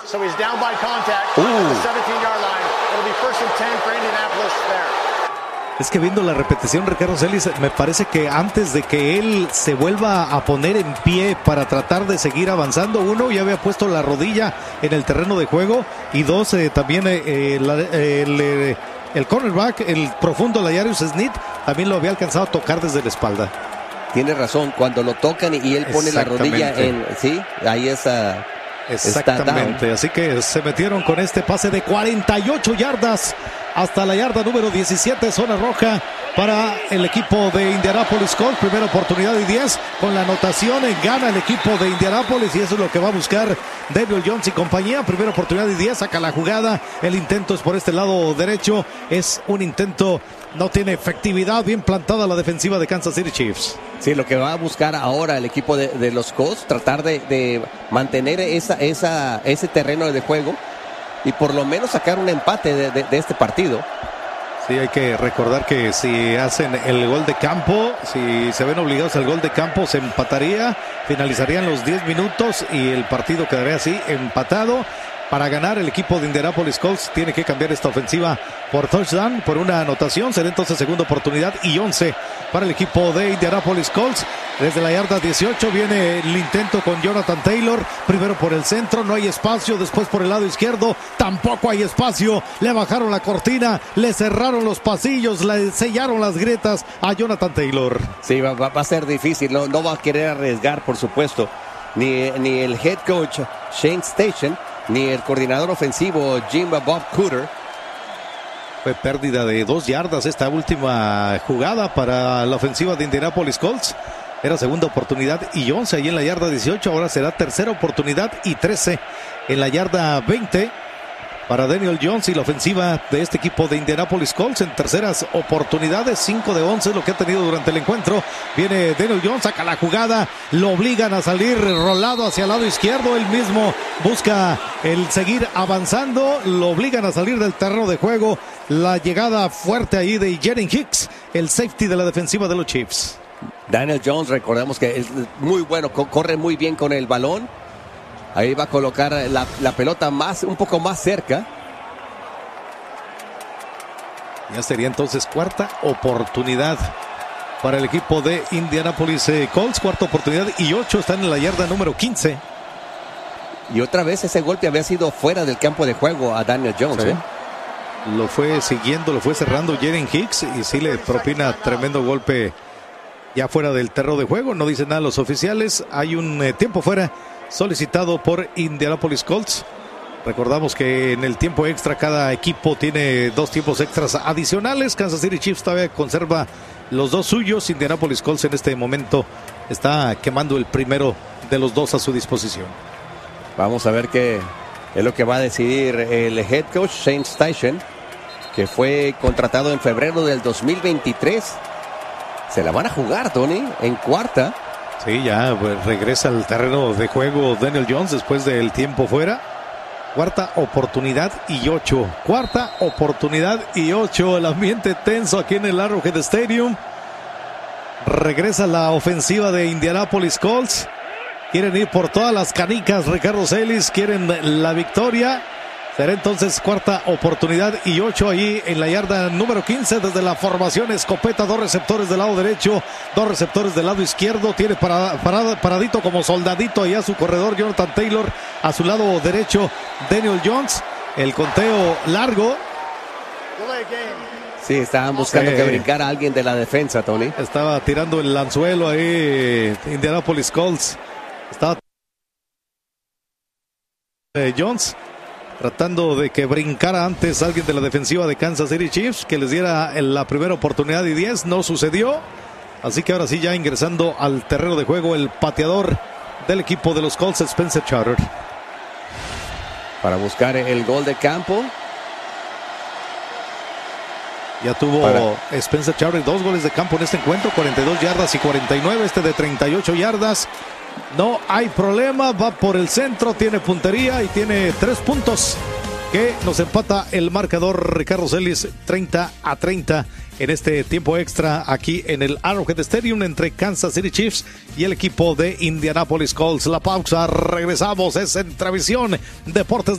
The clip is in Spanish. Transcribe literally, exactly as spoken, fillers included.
So he's down by contact uh. at the seventeen-yard line. It'll be first and ten for Indianapolis there. Es que viendo la repetición, Ricardo Celis, me parece que antes de que él se vuelva a poner en pie para tratar de seguir avanzando, uno, ya había puesto la rodilla en el terreno de juego, y dos, eh, también eh, la, eh, el, eh, el cornerback, el profundo L'Jarius Sneed, también lo había alcanzado a tocar desde la espalda. Tiene razón, cuando lo tocan y él pone la rodilla en... Sí, ahí está... Exactamente, así que se metieron con este pase de cuarenta y ocho yardas hasta la yarda número diecisiete, zona roja para el equipo de Indianapolis Colts. Primera oportunidad y diez, con la anotación gana el equipo de Indianapolis, y eso es lo que va a buscar Daniel Jones y compañía. Primera oportunidad y diez, saca la jugada, el intento es por este lado derecho, es un intento, no tiene efectividad, bien plantada la defensiva de Kansas City Chiefs. Sí, lo que va a buscar ahora el equipo de, de los Colts, tratar de, de mantener esa, esa, ese terreno de juego y por lo menos sacar un empate de, de, de este partido. Sí, hay que recordar que si hacen el gol de campo, si se ven obligados al gol de campo, se empataría, finalizarían los diez minutos y el partido quedaría así, empatado. Para ganar, el equipo de Indianapolis Colts tiene que cambiar esta ofensiva por touchdown, por una anotación. Será entonces segunda oportunidad y once para el equipo de Indianapolis Colts. Desde la yarda dieciocho viene el intento con Jonathan Taylor. Primero por el centro, no hay espacio. Después por el lado izquierdo, tampoco hay espacio. Le bajaron la cortina, le cerraron los pasillos, le sellaron las grietas a Jonathan Taylor. Sí, va, va a ser difícil. No, no va a querer arriesgar, por supuesto. Ni, ni el head coach Shane Station, ni el coordinador ofensivo Jim Bob Cooter. Fue pérdida de dos yardas esta última jugada para la ofensiva de Indianapolis Colts. Era segunda oportunidad y once ahí en la yarda dieciocho. Ahora será tercera oportunidad y trece en la yarda veinte para Daniel Jones y la ofensiva de este equipo de Indianapolis Colts. En terceras oportunidades, cinco de once es lo que ha tenido durante el encuentro. Viene Daniel Jones, saca la jugada, lo obligan a salir rolado hacia el lado izquierdo. Él mismo busca el seguir avanzando, lo obligan a salir del terreno de juego. La llegada fuerte ahí de Jaren Hicks, el safety de la defensiva de los Chiefs. Daniel Jones, recordemos que es muy bueno, corre muy bien con el balón. Ahí va a colocar la, la pelota más, un poco más cerca. Ya sería entonces cuarta oportunidad para el equipo de Indianapolis eh, Colts. Cuarta oportunidad y ocho, están en la yarda número quince. Y otra vez ese golpe había sido fuera del campo de juego a Daniel Jones. Sí. ¿eh? Lo fue siguiendo, lo fue cerrando Jaren Hicks y sí le propina tremendo golpe ya fuera del terreno de juego. No dicen nada los oficiales. Hay un eh, tiempo fuera solicitado por Indianapolis Colts. Recordamos que en el tiempo extra cada equipo tiene dos tiempos extras adicionales. Kansas City Chiefs todavía conserva los dos suyos. Indianapolis Colts en este momento está quemando el primero de los dos a su disposición. Vamos a ver qué es lo que va a decidir el head coach Shane Station, que fue contratado en febrero del dos mil veintitrés. Se la van a jugar, Tony, en cuarta. Sí, ya pues, regresa al terreno de juego Daniel Jones después del tiempo fuera. Cuarta oportunidad y ocho. Cuarta oportunidad y ocho. El ambiente tenso aquí en el Arrowhead Stadium. Regresa la ofensiva de Indianapolis Colts. Quieren ir por todas las canicas, Ricardo Celis. Quieren la victoria. Será entonces cuarta oportunidad y ocho ahí en la yarda número quince desde la formación escopeta. Dos receptores del lado derecho, dos receptores del lado izquierdo. Tiene parada, parada, paradito como soldadito ahí a su corredor Jonathan Taylor. A su lado derecho Daniel Jones. El conteo largo. Sí, estaban buscando sí. que brincara a alguien de la defensa, Tony. Estaba tirando el anzuelo ahí Indianapolis Colts. Estaba eh, Jones tratando de que brincara antes alguien de la defensiva de Kansas City Chiefs, que les diera la primera oportunidad y diez. No sucedió. Así que ahora sí, ya ingresando al terreno de juego, el pateador del equipo de los Colts, Spencer Chowder. Para buscar el gol de campo. Ya tuvo Para. Spencer Chowder dos goles de campo en este encuentro, cuarenta y dos yardas y cuarenta y nueve, este de treinta y ocho yardas. No hay problema, va por el centro, tiene puntería y tiene tres puntos que nos empata el marcador. Ricardo Celis, treinta a treinta en este tiempo extra aquí en el Arrowhead Stadium entre Kansas City Chiefs y el equipo de Indianapolis Colts. La pausa, regresamos, es Entravisión Deportes.